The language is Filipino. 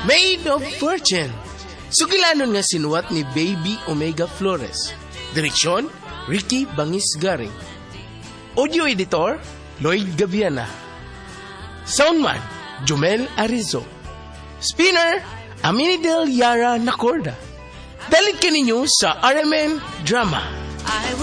Made of Fortune. Sugilanon nga sinuwat ni Baby Omega Flores. Direksyon, Ricky Bangis Garing. Audio editor, Lloyd Gaviana. Soundman, Jumel Arizo. Spinner, Aminidel Yara Nacorda. Dalit ka ninyo sa RMN Drama.